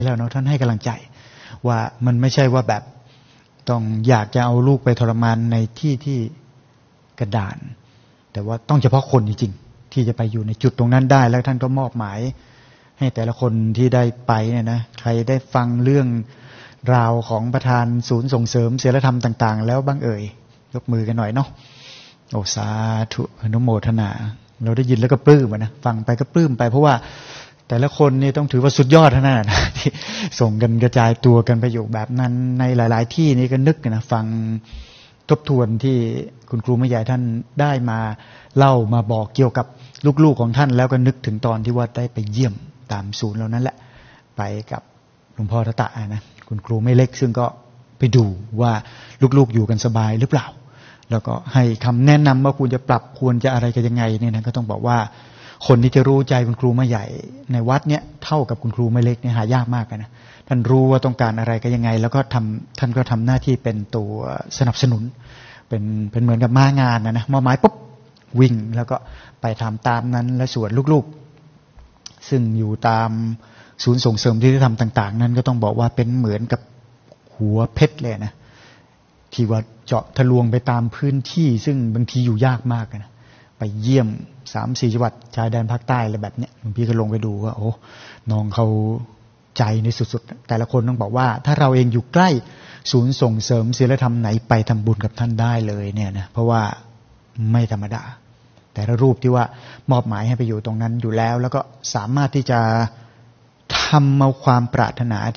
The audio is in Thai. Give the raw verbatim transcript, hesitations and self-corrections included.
แล้วเนาะท่านให้กำลังใจว่ามันไม่ใช่ว่าแบบต้องอยากจะเอาลูกไปทรมานในที่ที่กระดานแต่ว่าต้องเฉพาะคนจริงๆที่จะไปอยู่ในจุดตรงนั้นได้แล้วท่านก็มอบหมายให้แต่ละคนที่ได้ไปเนี่ยนะใครได้ฟังเรื่องราวของประธานศูนย์ส่งเสริมศีลธรรมต่างๆแล้วบ้างเอ่ยยกมือกันหน่อยเนาะโอสาธุอนุโมทนาเราได้ยินแล้วก็ปลื้มนะฟังไปก็ปลื้มไปเพราะว่าแต่ละคนนี่ต้องถือว่าสุดยอดทั้งนั้นนะที่ส่งกันกระจายตัวกันไปอยู่แบบนั้นในหลายๆที่นี่ก็นึกนะฟังทบทวนที่คุณครูแม่ใหญ่ท่านได้มาเล่ามาบอกเกี่ยวกับลูกๆของท่านแล้วก็นึกถึงตอนที่ว่าได้ไปเยี่ยมตามศูนย์เหล่านั้นแหละไปกับหลวงพ่อตะตะนะคุณครูไม่เล็กซึ่งก็ไปดูว่าลูกๆอยู่กันสบายหรือเปล่าแล้วก็ให้คำแนะนำว่าควรจะปรับควรจะอะไรกันยังไงเนี่ยนะก็ต้องบอกว่าคนที่จะรู้ใจคุณครูแม่ใหญ่ในวัดเนี่ยเท่ากับคุณครูแม่เล็กเนี่ยหายากมากนะท่านรู้ว่าต้องการอะไรกันยังไงแล้วก็ทำท่านก็ทำหน้าที่เป็นตัวสนับสนุนเป็นเป็นเหมือนกับม้างานนะนะมอไม้ปุ๊บวิ่งแล้วก็ไปทำตามนั้นและส่วนลูกๆซึ่งอยู่ตามศูนย์ส่งเสริมที่ทำต่างๆนั้นก็ต้องบอกว่าเป็นเหมือนกับหัวเพชรเลยนะที่ว่าเจาะทะลวงไปตามพื้นที่ซึ่งบางทีอยู่ยากมากนะไปเยี่ยมสามสี่จังหวัดชายแดนภาคใต้อะไรแบบเนี้ยหลวงพี่ก็ลงไปดูว่าโอ้น้องเขาใจในสุดๆแต่ละคนต้องบอกว่าถ้าเราเองอยู่ใกล้ศูนย์ส่งเสริมศีลธรรมไหนไปทำบุญกับท่านได้เลยเนี่ยนะเพราะว่าไม่ธรรมดาแต่ละรูปที่ว่ามอบหมายให้ไปอยู่ตรงนั้นอยู่แล้วแล้วก็สามารถที่จะทำเอาความปรารถนา